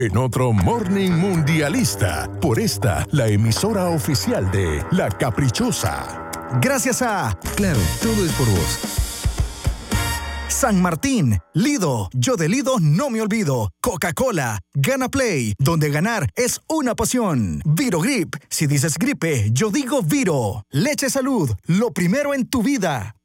En otro Morning Mundialista, por esta, la emisora oficial de La Caprichosa. Gracias a Claro, todo es por vos. San Martín, Lido, yo de Lido no me olvido. Coca-Cola, Gana Play, donde ganar es una pasión. Virogrip, si dices gripe, yo digo Viro. Leche Salud, lo primero en tu vida.